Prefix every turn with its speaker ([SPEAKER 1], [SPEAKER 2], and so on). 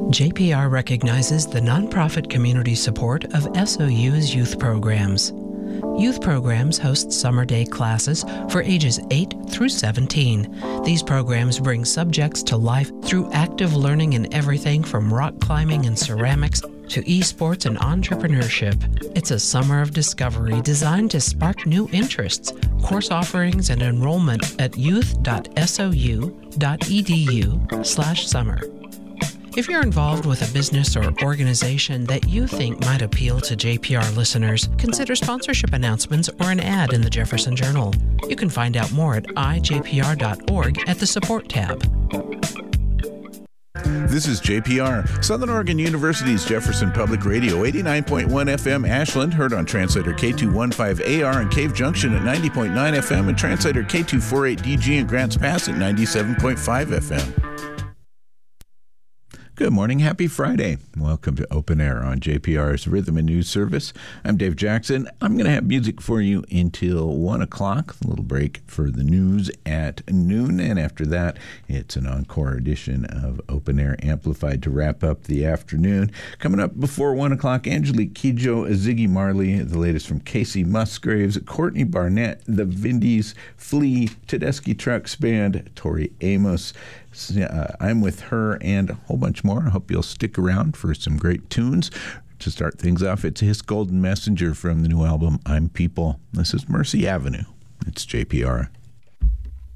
[SPEAKER 1] JPR recognizes the nonprofit community support of SOU's youth programs. Youth programs host summer day classes for ages 8 through 17. These programs bring subjects to life through active learning in everything from rock climbing and ceramics to esports and entrepreneurship. It's a summer of discovery designed to spark new interests. Course offerings and enrollment at youth.sou.edu/summer. If you're involved with a business or organization that you think might appeal to JPR listeners, consider sponsorship announcements or an ad in the Jefferson Journal. You can find out more at ijpr.org at the Support tab.
[SPEAKER 2] This is JPR, Southern Oregon University's Jefferson Public Radio, 89.1 FM Ashland, heard on translator K215AR in Cave Junction at 90.9 FM and translator K248DG in Grants Pass at 97.5 FM. Good morning. Happy Friday. Welcome to Open Air on JPR's Rhythm and News Service. I'm Dave Jackson. I'm going to have music for you until 1 o'clock, a little break for the news at noon. And after that, it's an encore edition of Open Air Amplified to wrap up the afternoon. Coming up before 1 o'clock, Angelique Kidjo, Ziggy Marley, the latest from Casey Musgraves, Courtney Barnett, the Vindies, Flea, Tedeschi Trucks Band, Tori Amos. I'm with her and a whole bunch more. I hope you'll stick around for some great tunes. To start things off, it's His Golden Messenger from the new album, I'm People. This is Mercy Avenue. It's JPR.